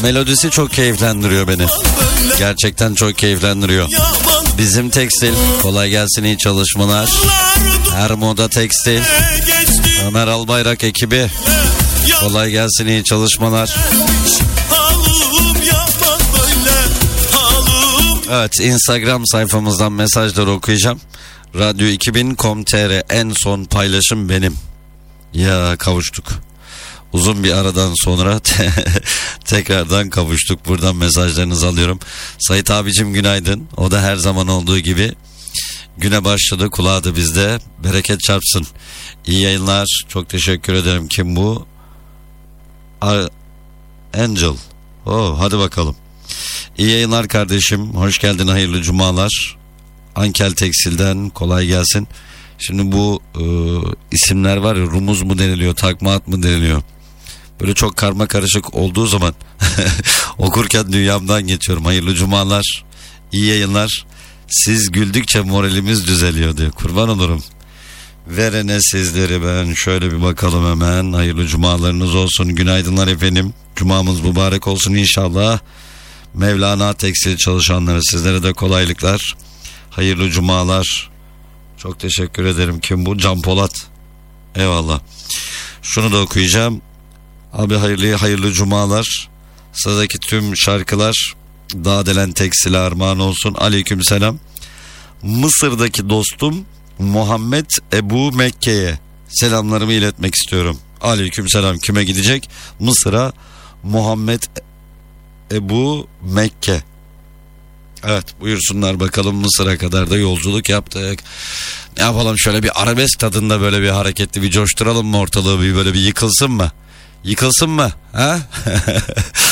Melodisi çok keyiflendiriyor beni. Gerçekten çok keyiflendiriyor. Bizim Tekstil, kolay gelsin, iyi çalışmalar. Her Moda Tekstil, Ömer Albayrak ekibi, kolay gelsin, iyi çalışmalar. Evet, Instagram sayfamızdan mesajları okuyacağım. Radyo2000.com.tr, en son paylaşım benim. Ya kavuştuk. Uzun bir aradan sonra tekrardan kavuştuk. Buradan mesajlarınızı alıyorum. Sait abicim günaydın. O da her zaman olduğu gibi güne başladı. Kulağı da bizde. Bereket çarpsın. İyi yayınlar. Çok teşekkür ederim. Kim bu? Angel. Oh, hadi bakalım. İyi yayınlar kardeşim. Hoş geldin. Hayırlı cumalar. Ankel Tekstil'den kolay gelsin. Şimdi bu isimler var ya, rumuz mu deniliyor, takma ad mı deniliyor? Böyle çok karma karışık olduğu zaman okurken dünyamdan geçiyorum. Hayırlı cumalar, iyi yayınlar. Siz güldükçe moralimiz düzeliyor diyor. Kurban olurum. Verene sizleri ben şöyle bir bakalım hemen. Hayırlı cumalarınız olsun. Günaydınlar efendim. Cumamız mübarek olsun inşallah. Mevlana Tekstil çalışanları, sizlere de kolaylıklar. Hayırlı cumalar. Çok teşekkür ederim. Kim bu? Can Polat. Eyvallah. Şunu da okuyacağım. Abi hayırlı cumalar. Sıradaki tüm şarkılar Dağdelen Tekstil'e armağan olsun. Aleykümselam. Mısır'daki dostum Muhammed Ebu Mekke'ye selamlarımı iletmek istiyorum. Aleykümselam. Kime gidecek? Mısır'a Muhammed Ebu Mekke. Evet, buyursunlar bakalım. Mısır'a kadar da yolculuk yaptık. Ne yapalım, şöyle bir arabesk tadında böyle bir hareketli bir coşturalım mı ortalığı, bir böyle bir yıkılsın mı? Yıkılsın mı? Ha?